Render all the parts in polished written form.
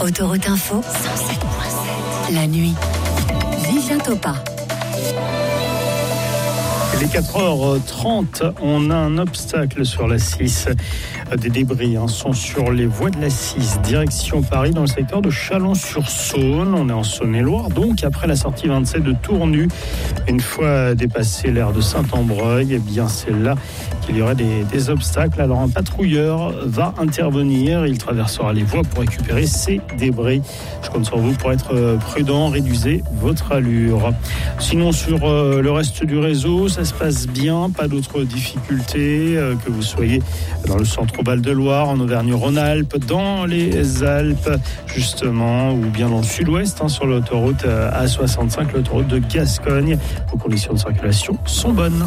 Autoroute Info 107.7. La nuit. Vivien Topa. Il est 4h30, on a un obstacle sur la 6. Des débris sont sur les voies de la 6, direction Paris, dans le secteur de Chalon-sur-Saône. On est en Saône-et-Loire, donc après la sortie 27 de Tournu. Une fois dépassé l'aire de Saint-Ambreuil, c'est là qu'il y aurait des obstacles. Alors un patrouilleur va intervenir, il traversera les voies pour récupérer ces débris. Je compte sur vous pour être prudent, réduisez votre allure. Sinon, sur le reste du réseau, ça se passe bien, pas d'autres difficultés, que vous soyez dans le centre Val-de-Loire, en Auvergne-Rhône-Alpes, dans les Alpes justement, ou bien dans le sud-ouest, sur l'autoroute A65, l'autoroute de Gascogne. Vos conditions de circulation sont bonnes.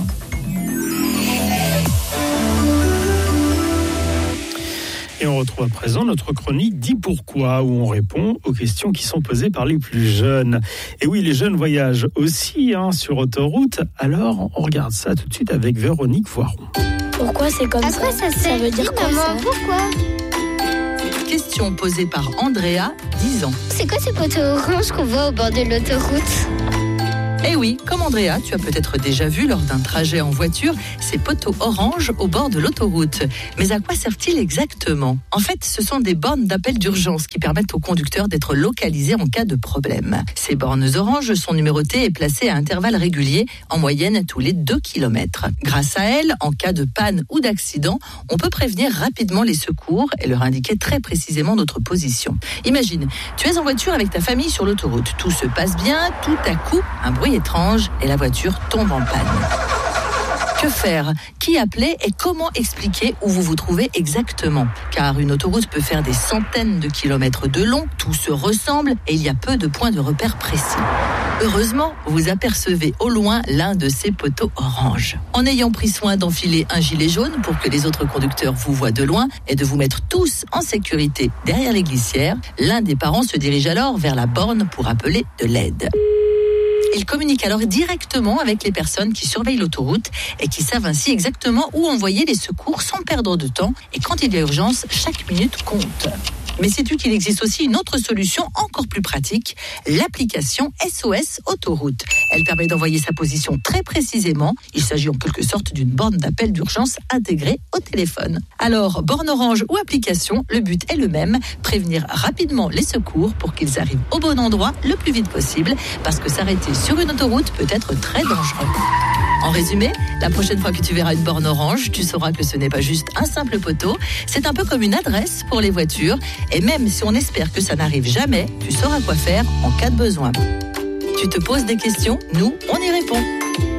Et on retrouve à présent notre chronique Dis pourquoi, où on répond aux questions qui sont posées par les plus jeunes. Et oui, les jeunes voyagent aussi sur autoroute. Alors, on regarde ça tout de suite avec Véronique Voiron. Pourquoi c'est comme ça? Ça veut dire quoi, ça? Pourquoi? Question posée par Andrea, 10 ans. C'est quoi ces poteaux oranges qu'on voit au bord de l'autoroute? Eh oui, comme Andrea, tu as peut-être déjà vu lors d'un trajet en voiture ces poteaux oranges au bord de l'autoroute. Mais à quoi servent-ils exactement? En fait, ce sont des bornes d'appel d'urgence qui permettent aux conducteurs d'être localisés en cas de problème. Ces bornes oranges sont numérotées et placées à intervalles réguliers, en moyenne tous les 2 km. Grâce à elles, en cas de panne ou d'accident, on peut prévenir rapidement les secours et leur indiquer très précisément notre position. Imagine, tu es en voiture avec ta famille sur l'autoroute. Tout se passe bien, tout à coup, un bruit étrange et la voiture tombe en panne. Que faire? Qui appeler et comment expliquer où vous vous trouvez exactement? Car une autoroute peut faire des centaines de kilomètres de long, tout se ressemble et il y a peu de points de repère précis. Heureusement, vous apercevez au loin l'un de ces poteaux oranges. En ayant pris soin d'enfiler un gilet jaune pour que les autres conducteurs vous voient de loin et de vous mettre tous en sécurité derrière les glissières, l'un des parents se dirige alors vers la borne pour appeler de l'aide. Il communique alors directement avec les personnes qui surveillent l'autoroute et qui savent ainsi exactement où envoyer les secours sans perdre de temps. Et quand il y a urgence, chaque minute compte. Mais sais-tu qu'il existe aussi une autre solution encore plus pratique, l'application SOS Autoroute. Elle permet d'envoyer sa position très précisément. Il s'agit en quelque sorte d'une borne d'appel d'urgence intégrée au téléphone. Alors, borne orange ou application, le but est le même, prévenir rapidement les secours pour qu'ils arrivent au bon endroit le plus vite possible, parce que s'arrêter sur une autoroute peut être très dangereux. En résumé, la prochaine fois que tu verras une borne orange, tu sauras que ce n'est pas juste un simple poteau, c'est un peu comme une adresse pour les voitures. Et même si on espère que ça n'arrive jamais, tu sauras quoi faire en cas de besoin. Tu te poses des questions, nous, on y répond.